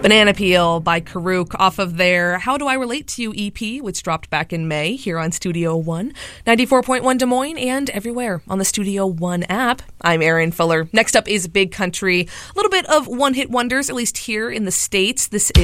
Banana Peel by Karuk off of their How Do I Relate to You EP, which dropped back in May here on Studio One, 94.1 Des Moines, and everywhere on the Studio One app. I'm Erin Fuller. Next up is Big Country. A little bit of one-hit wonders, at least here in the States. This is